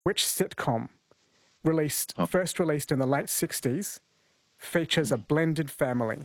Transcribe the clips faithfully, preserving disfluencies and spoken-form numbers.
Which sitcom, released Oh. first released in the late sixties, features a blended family?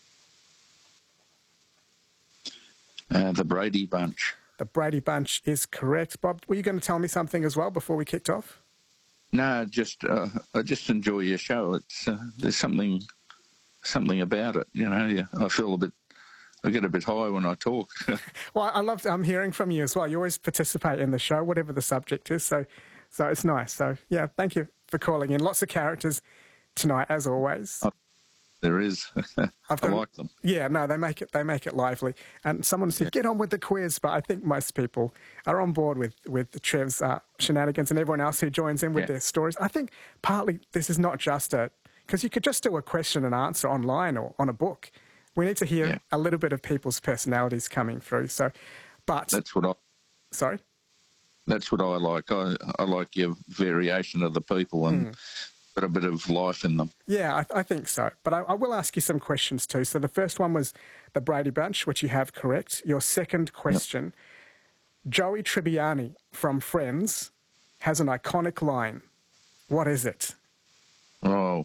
Uh, the Brady Bunch. The Brady Bunch is correct. Bob, were you going to tell me something as well before we kicked off? No, just uh, I just enjoy your show. It's uh, there's something something about it. You know, yeah, I feel a bit. I get a bit high when I talk. Well, I love um, hearing from you as well. You always participate in the show, whatever the subject is. So, so it's nice. So, yeah, thank you for calling in. Lots of characters tonight, as always. Oh, there is. I've I got, like them. Yeah, no, they make it. They make it lively. And someone said, Yeah. "Get on with the quiz." But I think most people are on board with with Trev's uh, shenanigans and everyone else who joins in with Yeah. their stories. I think partly this is not just a because you could just do a question and answer online or on a book. We need to hear Yeah. a little bit of people's personalities coming through. So, but That's what I. sorry. That's what I like. I I like your variation of the people and Hmm. got a bit of life in them. Yeah, I, I think so. But I, I will ask you some questions too. So the first one was the Brady Bunch, which you have correct. Your second question, Joey Tribbiani from Friends has an iconic line. What is it? Oh,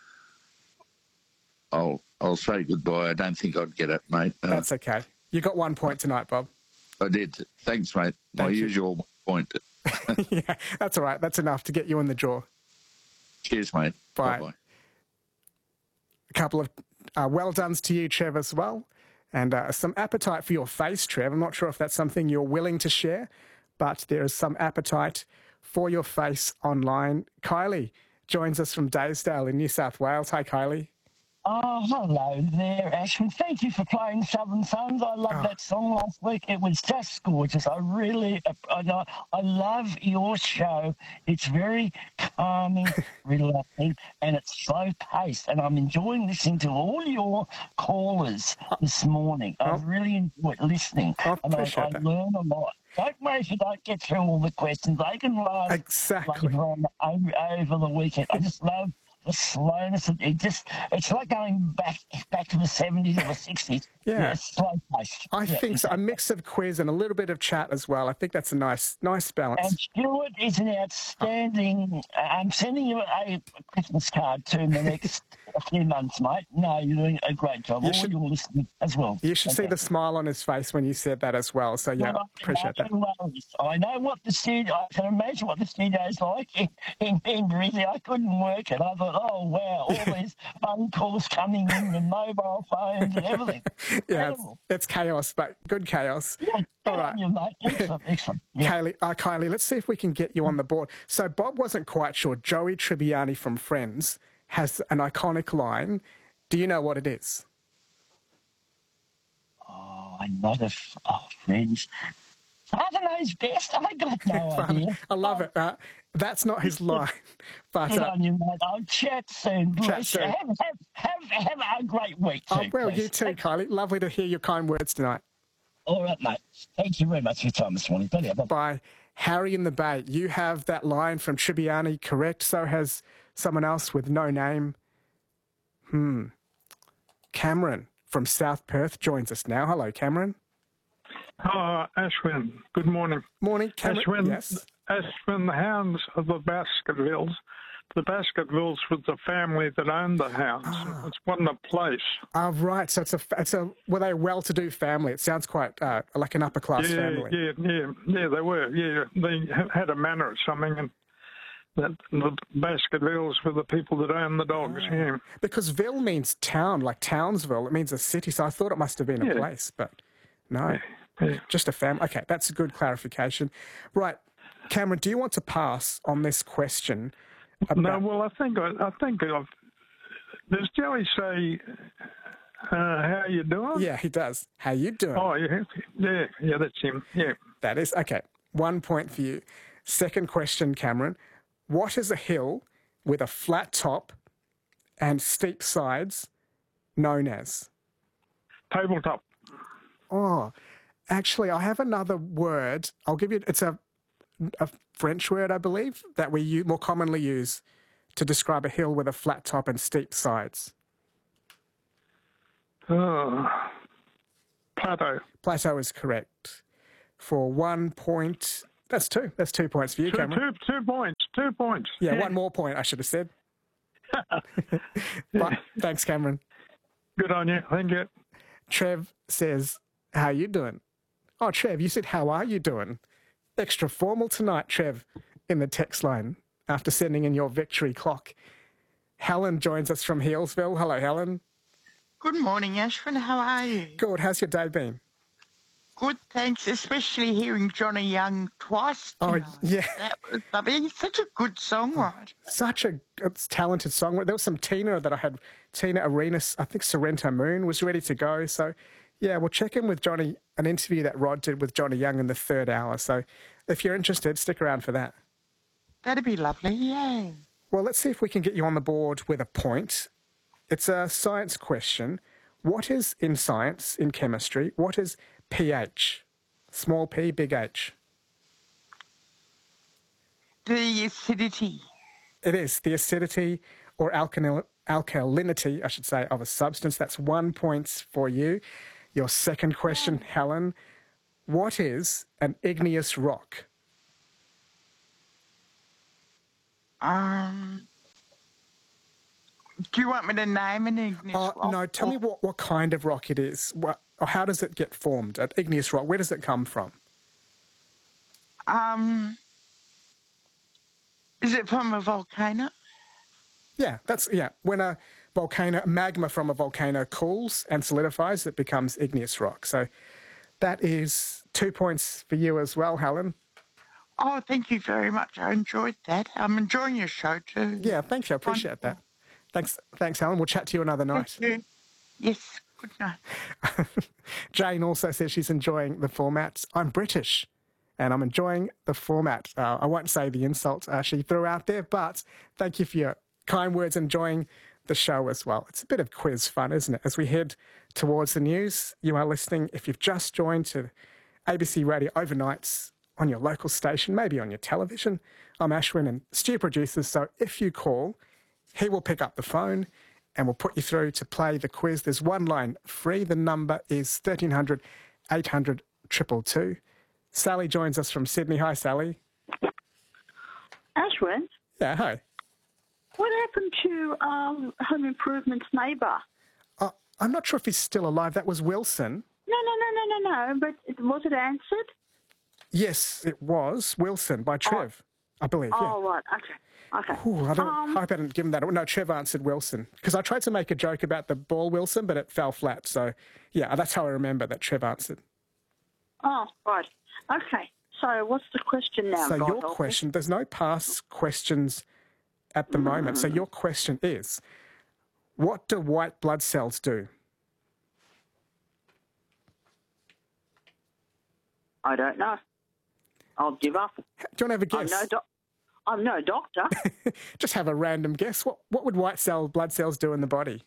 I'll I'll say goodbye. I don't think I'd get it, mate. Uh, That's okay. You got one point tonight, Bob. I did. Thanks, mate. My Thank you. usual point. Yeah, that's all right. That's enough to get you in the draw. Cheers, mate. Bye. Bye-bye. A couple of uh, well dones to you, Trev, as well. And uh, some appetite for your face, Trev. I'm not sure if that's something you're willing to share, but there is some appetite for your face online. Kylie joins us from Daysdale in New South Wales. Hi, Kylie. Oh, hello there, Ashwin. Thank you for playing Southern Suns. I loved Oh. that song last week. It was just gorgeous. I really, I, I love your show. It's very calming, relaxing, and it's slow paced. And I'm enjoying listening to all your callers this morning. I've really enjoyed listening, I and I, appreciate I that. learn a lot. Don't worry if you don't get through all the questions. They can last Exactly. later on over, over the weekend. I just love the slowness. It just, it's like going back back to the seventies or the sixties. Yeah. It's slow paced. I Yeah, think so. A mix of quiz and a little bit of chat as well. I think that's a nice, nice And balance. Stuart is an outstanding. I'm sending you a Christmas card too in the next few months, mate. No, you're doing a great job. You All should- your listeners as well. You should see the Fantastic. smile on his face when you said that as well. So, yeah, Well, appreciate that. no worries. I know what the studio. I can imagine what the studio's like in in, in Brizzy. I couldn't work it. I thought, oh wow, all these phone calls coming in and mobile phones and everything. Yeah, it's, Incredible. it's chaos, but good chaos. Yeah, All good right. on you, mate. Excellent, excellent. Yeah. Kylie, uh, Kylie, let's see if we can get you on the board. So Bob wasn't quite sure. Joey Tribbiani from Friends has an iconic line. Do you know what it is? Oh, I'm not a f- oh, friends. Father knows best. I got no idea. I love it. Uh, that's not his line, but Good uh, on you, mate. I'll chat soon. Bless you. soon. Have, have, have, have a great week too, oh, well, please. you too, Kylie. Lovely to hear your kind words tonight. All right, mate. Thank you very much for your time this morning. Bye. By Harry in the Bay. You have that line from Tribbiani correct. So has someone else with no name. Hmm. Cameron from South Perth joins us now. Hello, Cameron. Oh, Ashwin, good morning. Morning, Cameron. Ashwin, Yes. Ashwin, the hounds of the Baskervilles. The Baskervilles was the family that owned the hounds. Ah. It wasn't a place. Oh, right. So it's a, it's a, were they a well-to-do family? It sounds quite uh, like an upper-class yeah, family. yeah, yeah, yeah, they were. Yeah, they ha- had a manor or something, and that the Baskervilles were the people that owned the dogs. Ah. Yeah, Because Ville means town, like Townsville. It means a city. So I thought it must have been a Yeah. place, but no, yeah. just a family. Okay, that's a good clarification. Right. Cameron, do you want to pass on this question? No, About, well, I think I, I think I've. Does Joey say, uh, "How you doing"? yeah, he does. How you doing? Oh, yeah, yeah, yeah. That's him. Yeah. That is, okay, one point for you. Second question, Cameron. What is a hill with a flat top and steep sides known as? Tabletop. Oh, actually, I have another word. I'll give you, it's a, a French word, I believe, that we u- more commonly use to describe a hill with a flat top and steep sides. Oh, plateau. Plateau is correct. For one point, That's two. That's two points for you, Two, Cameron. two, two points. Two points. Yeah, one more point, I should have said. But thanks, Cameron. Good on you. Thank you. Trev says, how you doing? Oh, Trev, you said, how are you doing? Extra formal tonight, Trev, in the text line after sending in your victory clock. Helen joins us from Healesville. Hello, Helen. Good morning, Ashwin. How are you? Good. How's your day been? Good, thanks. Especially hearing Johnny Young twice Oh, tonight. yeah. That was lovely. He's such a good songwriter. Such a it's talented song. There was some Tina that I had. Tina Arenas, I think Sorrento Moon was ready to go. So, yeah, we'll check in with Johnny, an interview that Rod did with Johnny Young in the third hour. So if you're interested, stick around for that. That'd be lovely, yeah. Well, let's see if we can get you on the board with a point. It's a science question. What is, in science, in chemistry, what is pH? Small p, big H. The acidity. It is the acidity or alkali- alkalinity, I should say, of a substance. That's one point for you. Your second question, Helen. What is an igneous rock? Um, do you want me to name an igneous Uh, rock? no, tell me what, what kind of rock it is. What, or how does it get formed? An igneous rock, where does it come from? Um, is it from a volcano? Yeah, that's, yeah. When a volcano, magma from a volcano cools and solidifies, it becomes igneous rock. So that is two points for you as well, Helen. Oh, thank you very much. I enjoyed that. I'm enjoying your show too. Yeah, thank you. I appreciate that. Thanks, thanks, Helen. We'll chat to you another night. Thank you. Yes, good night. Jane also says she's enjoying the format. I'm British, and I'm enjoying the format. Uh, I won't say the insult uh, she threw out there, but thank you for your kind words, enjoying the show as well. It's a bit of quiz fun, isn't it? As we head towards the news, you are listening, if you've just joined, to A B C Radio Overnights on your local station, maybe on your television. I'm Ashwin, and Stu produces, so if you call, he will pick up the phone and we'll put you through to play the quiz. There's one line free. The number is thirteen hundred, eight hundred, two two two. Sally joins us from Sydney. Hi, Sally. Ashwin, Yeah, hi. what happened to um, Home Improvement's neighbour? Uh, I'm not sure if he's still alive. That was Wilson. No, no, no, no, no, no. But it, was it answered? Yes, it was Wilson by Trev, I believe. Yeah. Oh, right. Okay. Okay. Ooh, I don't. Um, I hope I didn't give him that. No, Trev answered Wilson because I tried to make a joke about the ball Wilson, but it fell flat. So, yeah, that's how I remember that Trev answered. Oh, right. Okay. So what's the question now? So God your help me? question, there's no past questions at the moment. So your question is, what do white blood cells do? I don't know. I'll give up. Do you want to have a I'm guess? no, doc- I'm no doctor. Just have a random guess. What what would white cell blood cells do in the body?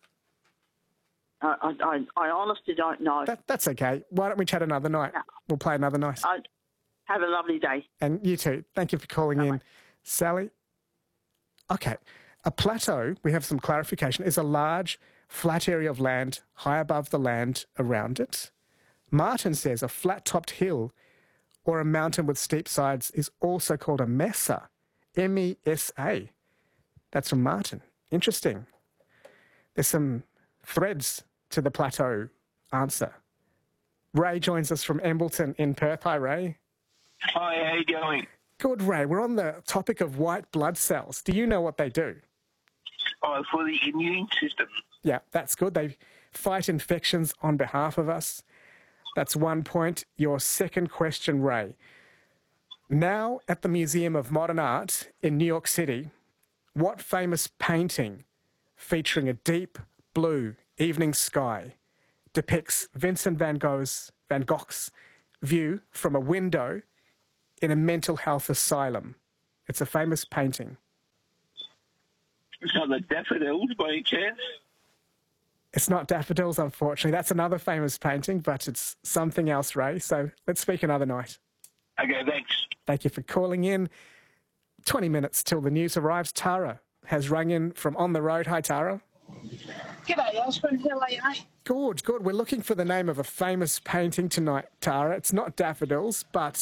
I, I, I, I honestly don't know. That, that's okay. Why don't we chat another night? No. We'll play another night. I, have a lovely day. And you too. Thank you for calling in, Sally. Okay. A plateau, we have some clarification, is a large, flat area of land high above the land around it. Martin says a flat-topped hill or a mountain with steep sides is also called a mesa, M E S A. That's from Martin. Interesting. There's some threads to the plateau answer. Ray joins us from Embleton in Perth. Hi, Ray. Hi, how you going? Good, Ray. We're on the topic of white blood cells. Do you know what they do? Oh, for the immune system. Yeah, that's good. They fight infections on behalf of us. That's one point. Your second question, Ray. Now at the Museum of Modern Art in New York City, what famous painting featuring a deep blue evening sky depicts Vincent van Gogh's, Van Gogh's view from a window in a mental health asylum? It's a famous painting. It's not the daffodils by any chance? It's not daffodils, unfortunately. That's another famous painting, but it's something else, Ray. So let's speak another night. Okay, thanks. Thank you for calling in. twenty minutes till the news arrives. Tara has rung in from on the road. Hi, Tara. G'day, Ashwin. How are you? Good, good. We're looking for the name of a famous painting tonight, Tara. It's not daffodils, but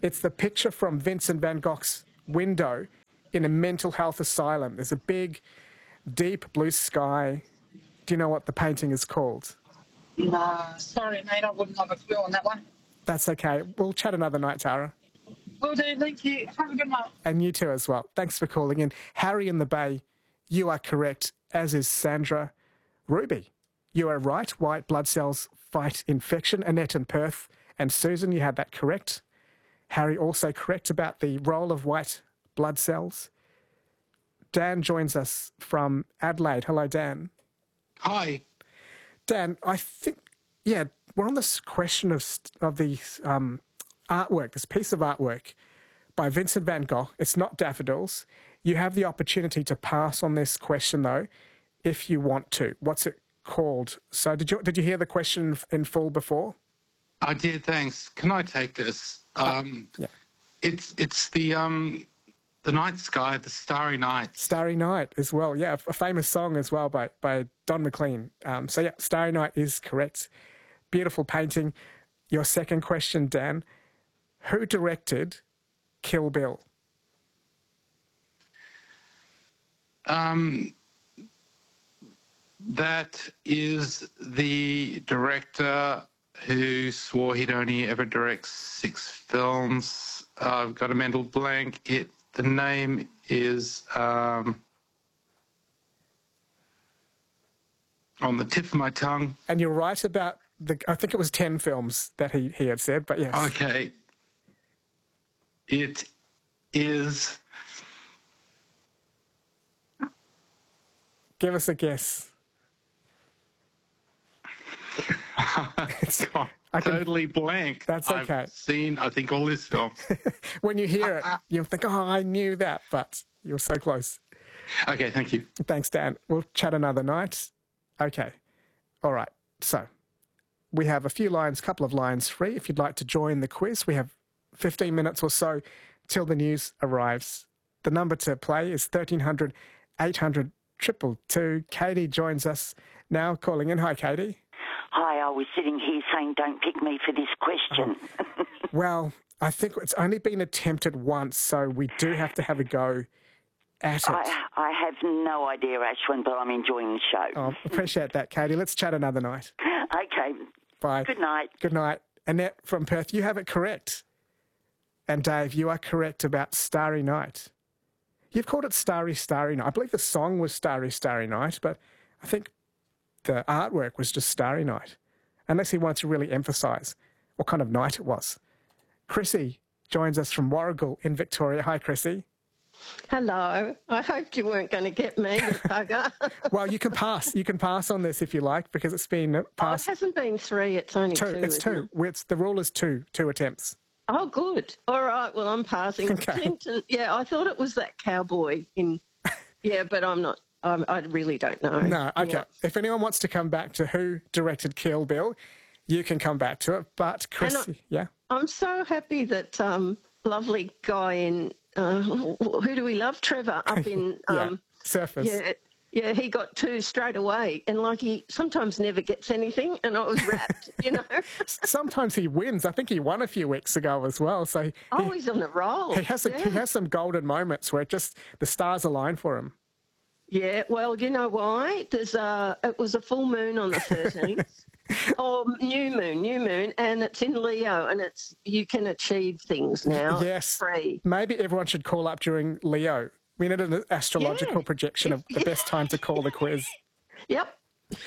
It's the picture from Vincent van Gogh's window in a mental health asylum. There's a big, deep blue sky. Do you know what the painting is called? No, sorry, mate, I wouldn't have a clue on that one. That's okay. We'll chat another night, Tara. Will do, thank you. Have a good night. And you too as well. Thanks for calling in. Harry in the Bay, you are correct, as is Sandra. Ruby, you are right. White blood cells fight infection. Annette in Perth and Susan, you had that correct. Harry also correct about the role of white blood cells. Dan joins us from Adelaide. Hello, Dan. Hi. Dan, I think, yeah, we're on this question of, of the um, artwork, this piece of artwork by Vincent van Gogh. It's not daffodils. You have the opportunity to pass on this question, though, if you want to. What's it called? So did you did you hear the question in full before? I did, thanks. Can I take this? Um, yeah. It's it's the um, the night sky, the starry night. Starry Night as well, yeah, a famous song as well by, by Don McLean. Um, so, yeah, Starry Night is correct. Beautiful painting. Your second question, Dan. Who directed Kill Bill? Um, that is the director who swore he'd only ever direct six films. Uh, I've got a mental blank. It the name is um, on the tip of my tongue. And you're right about the. I think it was ten films that he he had said, but yes. Okay. It is. Give us a guess. It's gone I can, totally blank. That's okay. I've seen, I think, all his films. When you hear it, you'll think, oh, I knew that, but you're so close. Okay, thank you. Thanks, Dan. We'll chat another night. Okay. All right. So we have a few lines, a couple of lines free. If you'd like to join the quiz, we have fifteen minutes or so till the news arrives. The number to play is thirteen hundred, eight hundred, two two two. Katie joins us now, calling in. Hi, Katie. Hi, I was sitting here saying don't pick me for this question. Oh. Well, I think it's only been attempted once, so we do have to have a go at it. I, I have no idea, Ashwin, but I'm enjoying the show. Oh, appreciate that, Katie. Let's chat another night. Okay. Bye. Good night. Good night. Annette from Perth, you have it correct. And Dave, you are correct about Starry Night. You've called it Starry, Starry Night. I believe the song was Starry, Starry Night, but I think the artwork was just Starry Night, unless he wants to really emphasise what kind of night it was. Chrissy joins us from Warragul in Victoria. Hi, Chrissy. Hello. I hoped you weren't going to get me, you bugger. Well, you can pass. You can pass on this if you like, because it's been passed. Oh, it hasn't been three. It's only two. two it's two. It? It's, the rule is two. Two attempts. Oh, good. All right. Well, I'm passing. Okay. Clinton. Yeah, I thought it was that cowboy in. Yeah, but I'm not. I'm, I really don't know. No. Okay. Yeah. If anyone wants to come back to who directed Kill Bill, you can come back to it. But Chrissy, I, yeah. I'm so happy that um, lovely guy in. Uh, who do we love? Trevor up in um, yeah, Surface. Yeah, yeah, he got two straight away, and like he sometimes never gets anything, and I was wrapped, you know. Sometimes he wins. I think he won a few weeks ago as well. So oh, he, he's on a roll. He has a, yeah. he has some golden moments where just the stars align for him. Yeah, well, you know why? There's a it was a full moon on the thirteenth. Oh, new moon, new moon, and it's in Leo, and it's you can achieve things now. Yes, free. Maybe everyone should call up during Leo. We need an astrological yeah. projection of the best time to call the quiz. Yep.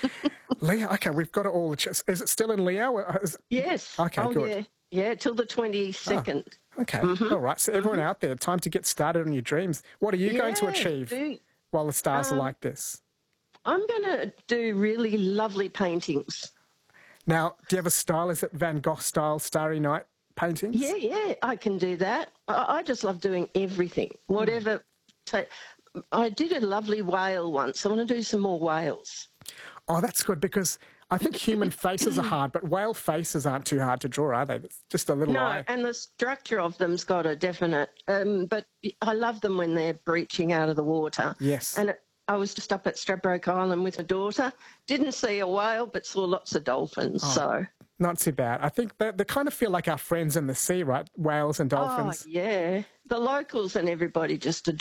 Leo, okay, we've got it all. Is it still in Leo? Is, yes. Okay, oh, good. Yeah, yeah, till the twenty-second. Oh, okay, mm-hmm. all right. So everyone mm-hmm. out there, time to get started on your dreams. What are you yeah, going to achieve do, while the stars um, are like this? I'm going to do really lovely paintings. Now, do you have a style? Is it Van Gogh style Starry Night paintings? Yeah, yeah, I can do that. I, I just love doing everything, whatever. Mm. I did a lovely whale once. I want to do some more whales. Oh, that's good, because I think human faces are hard, but whale faces aren't too hard to draw, are they? It's just a little no, eye. And the structure of them's got a definite. Um, but I love them when they're breaching out of the water. Yes. And it, I was just up at Stradbroke Island with my daughter. Didn't see a whale, but saw lots of dolphins. Oh, so Not too bad. I think they, they kind of feel like our friends in the sea, right? Whales and dolphins. Oh, yeah. The locals and everybody just